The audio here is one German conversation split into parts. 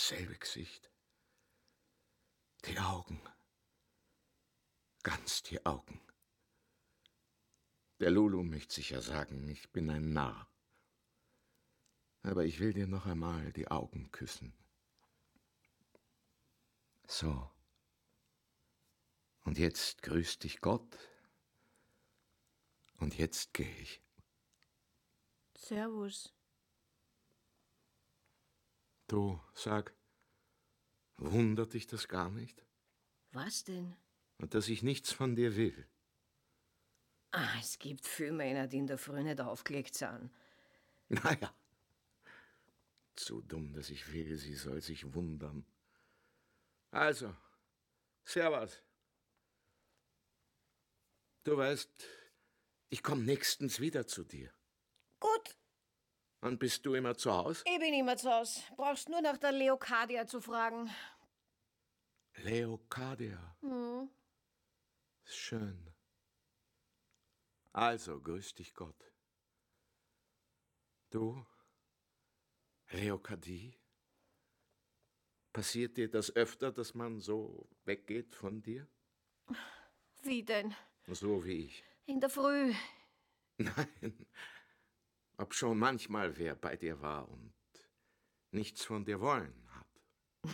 Dasselbe Gesicht. Die Augen. Ganz die Augen. Der Lulu möchte sicher sagen, ich bin ein Narr. Aber ich will dir noch einmal die Augen küssen. So. Und jetzt grüßt dich Gott. Und jetzt gehe ich. Servus. Du, sag, wundert dich das gar nicht? Was denn? Und dass ich nichts von dir will. Es gibt viele Männer, die in der Früh nicht aufgelegt sind. Naja. Zu dumm, dass ich will, sie soll sich wundern. Also, servus. Du weißt, ich komme nächstens wieder zu dir. Gut, Und bist du immer zu Haus? ich bin immer zu Hause. Brauchst nur nach der Leocadia zu fragen. Leocadia. Ist schön. Also, grüß dich Gott. Du, Leokadie? Passiert dir das öfter, dass man so weggeht von dir? Wie denn? So wie ich. In der Früh. Nein, ob schon manchmal wer bei dir war und nichts von dir wollen hat.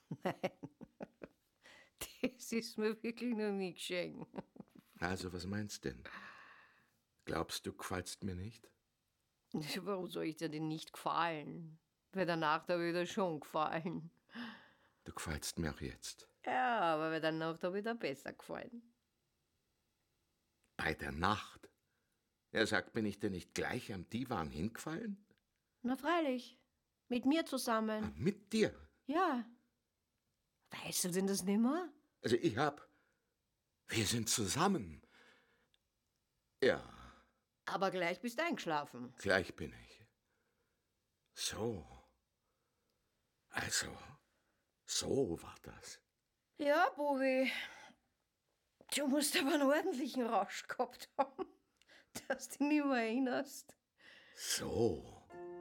Das ist mir wirklich noch nie geschehen. Also, was meinst denn? Glaubst du, gefällst mir nicht? Warum soll ich dir denn nicht gefallen? Weil danach da wieder schon gefallen. Du gefällst mir auch jetzt. Ja, aber weil danach da wieder besser gefallen. Bei der Nacht? Er sagt, bin ich denn nicht gleich am Divan hingefallen? Na freilich. Mit mir zusammen. Mit dir? Ja. Weißt du denn das nimmer? Also wir sind zusammen. Ja, Aber gleich bist du eingeschlafen. gleich bin ich. So. Also, so war das. Ja, Bobi. Du musst aber einen ordentlichen Rausch gehabt haben, dass du dich nicht mehr erinnerst. So.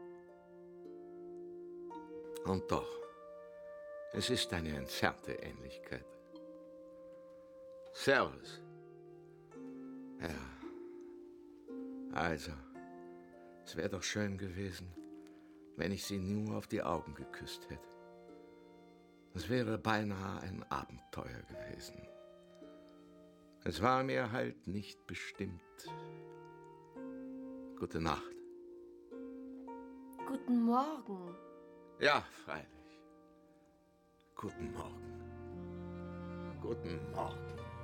Und doch, es ist eine entfernte Ähnlichkeit. Servus. Ja. Also, es wäre doch schön gewesen, wenn ich sie nur auf die Augen geküsst hätte. Es wäre beinahe ein Abenteuer gewesen. Es war mir halt nicht bestimmt. Gute Nacht. Guten Morgen. Ja, freilich. Guten Morgen. Guten Morgen.